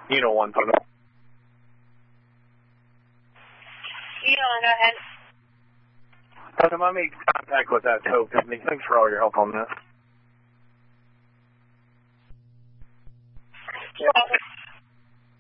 Unit 1. Unit 1, go ahead. I made contact with that tow company. Thanks for all your help on this.